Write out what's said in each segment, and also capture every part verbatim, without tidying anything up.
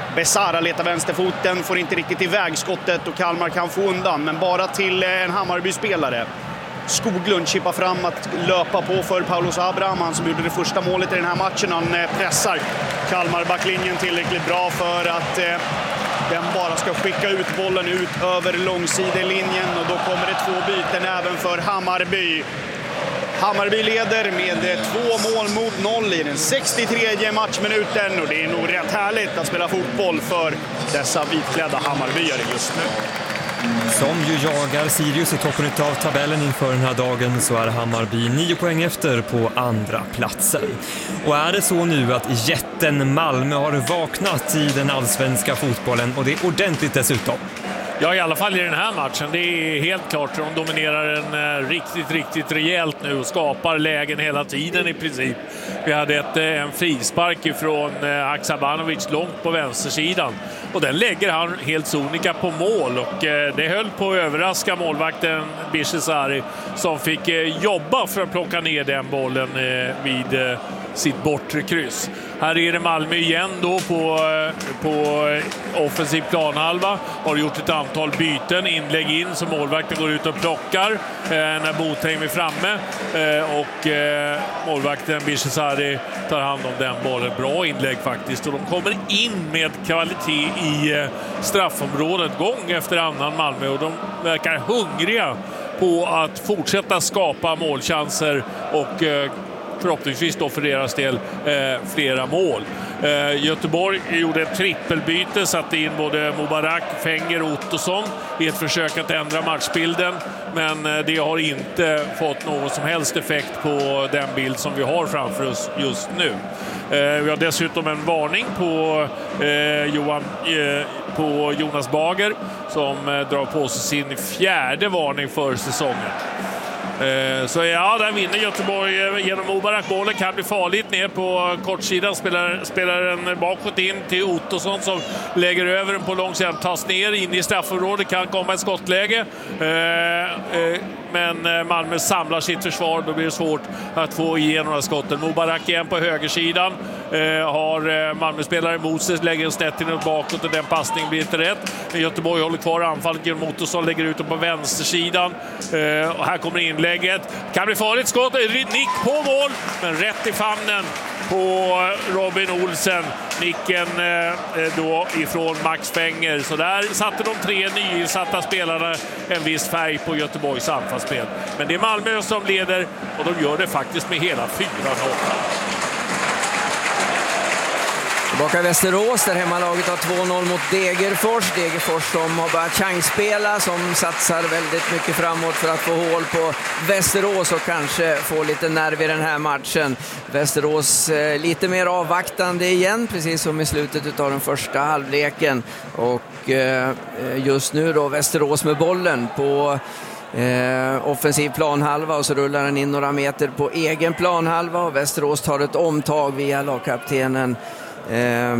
Besara letar vänsterfoten, får inte riktigt iväg skottet och Kalmar kan få undan, men bara till en Hammarby-spelare. Skoglund chippar fram att löpa på för Paulus Abraham, han som gjorde det första målet i den här matchen. Han pressar Kalmar backlinjen tillräckligt bra för att eh, den bara ska skicka ut bollen ut över långsidelinjen, och då kommer det två byten även för Hammarby. Hammarby leder med två mål mot noll i den sextiotredje matchminuten, och det är nog rätt härligt att spela fotboll för dessa vitklädda Hammarbyare just nu. Som ju jagar Sirius i toppen av tabellen inför den här dagen, så är Hammarby nio poäng efter på andra platsen. Och är det så nu att jätten Malmö har vaknat i den allsvenska fotbollen, och det är ordentligt dessutom? Ja, i alla fall i den här matchen. Det är helt klart. De dominerar en riktigt, riktigt rejält nu och skapar lägen hela tiden i princip. Vi hade ett, en frispark ifrån Haksabanovic långt på vänstersidan. Och den lägger han helt sonika på mål. Och det höll på att överraska målvakten Bishesari, som fick jobba för att plocka ner den bollen vid sitt bortre kryss. Här är det Malmö igen då på, på offensiv planhalva. Har gjort ett antal byten, inlägg in som målvakten går ut och plockar eh, när Botheim är framme. Eh, och eh, målvakten Bishesari tar hand om den bollen. Bra inlägg faktiskt. Och de kommer in med kvalitet i eh, straffområdet gång efter annan, Malmö. Och de verkar hungriga på att fortsätta skapa målchanser och eh, förhoppningsvis då för deras del eh, flera mål. Eh, Göteborg gjorde ett trippelbyte, satte in både Mubarak, Fenger och Ottosson i ett försök att ändra matchbilden, men eh, det har inte fått någon som helst effekt på den bild som vi har framför oss just nu. Eh, vi har dessutom en varning på, eh, Johan, eh, på Jonas Bager, som eh, drar på sig sin fjärde varning för säsongen. Så ja, där vinner Göteborg genom Mubarak. Bollen kan bli farligt ner på kortsidan. Spelar, spelar den bakåt in till Ottosson som lägger över den på långsidan. Tas ner in i straffområdet. Kan komma ett skottläge. Men Malmö samlar sitt försvar. Då blir det svårt att få igenom några skotten. Mubarak igen på högersidan. Har Malmö-spelare emot sig. Lägger en snett in och bakåt och den passningen blir inte rätt. Men Göteborg håller kvar anfallet genom Ottosson. Lägger ut den på vänstersidan. Och här kommer inlägg. Kan bli farligt skott, nick på mål, men rätt i famnen på Robin Olsen. Nicken eh, då ifrån Max Fenger. Så där satte de tre nyinsatta spelarna en viss färg på Göteborgs anfallsspel. Men det är Malmö som leder, och de gör det faktiskt med hela fyra noll. Tillbaka Västerås där hemmalaget har två noll mot Degerfors. Degerfors som har börjat chansspela, som satsar väldigt mycket framåt för att få hål på Västerås och kanske få lite nerv i den här matchen. Västerås eh, lite mer avvaktande igen, precis som i slutet av den första halvleken. Och eh, just nu då Västerås med bollen på Eh, offensiv planhalva, och så rullar den in några meter på egen planhalva, och Västerås tar ett omtag via lagkaptenen eh,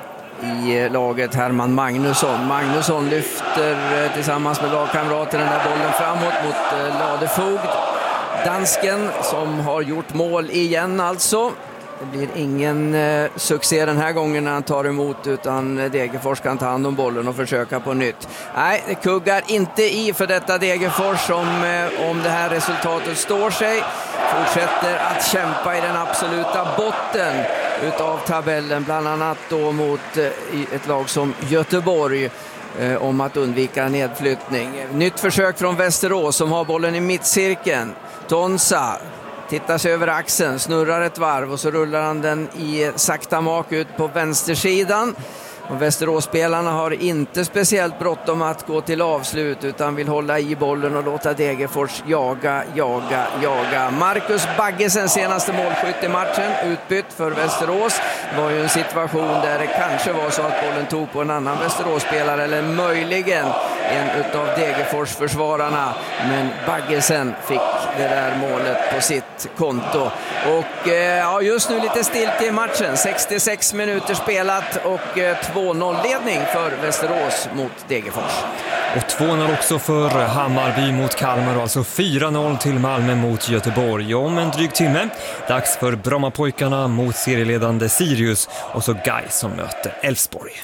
i laget Herman Magnusson. Magnusson lyfter eh, tillsammans med lagkamrater den där bollen framåt mot eh, Ladefogd. Dansken som har gjort mål igen alltså. Det blir ingen eh, succé den här gången när han tar emot, utan Degerfors kan ta hand om bollen och försöka på nytt. Nej, det kuggar inte i för detta Degerfors som eh, om det här resultatet står sig fortsätter att kämpa i den absoluta botten utav tabellen, bland annat då mot eh, ett lag som Göteborg eh, om att undvika nedflyttning. Nytt försök från Västerås som har bollen i mittcirkeln. Tonsa tittar sig över axeln, snurrar ett varv och så rullar han den i sakta mak ut på vänstersidan. Och Västerås-spelarna har inte speciellt bråttom att gå till avslut, utan vill hålla i bollen och låta Degerfors jaga, jaga, jaga. Marcus Baggesen, senaste målskytt i matchen, utbytt för Västerås. Det var ju en situation där det kanske var så att bollen tog på en annan Västerås-spelare, eller möjligen en utav Degerfors försvararna. Men Baggesen fick det där målet på sitt konto. Och eh, ja, just nu lite stilt i matchen. sextiosex minuter spelat och eh, två noll-ledning för Västerås mot Degerfors. Och två noll också för Hammarby mot Kalmar, och alltså fyra noll till Malmö mot Göteborg. Om en dryg timme, dags för Brommapojkarna mot serieledande Sirius, och så Gais som möter Elfsborg.